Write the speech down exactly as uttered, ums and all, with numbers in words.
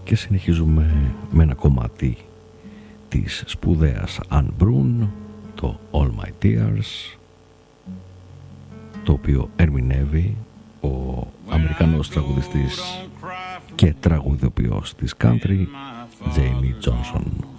Και συνεχίζουμε με ένα κομμάτι της σπουδαίας Anne Brun, το All My Tears, το οποίο ερμηνεύει ο Αμερικανός τραγουδιστής και τραγουδοποιός της country Jamie Johnson.